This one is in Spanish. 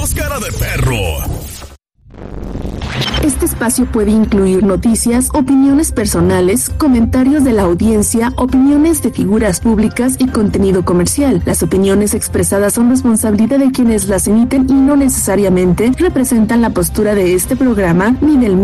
Los Cara de Perro. Este espacio puede incluir noticias, opiniones personales, comentarios de la audiencia, opiniones de figuras públicas y contenido comercial. Las opiniones expresadas son responsabilidad de quienes las emiten y no necesariamente representan la postura de este programa ni del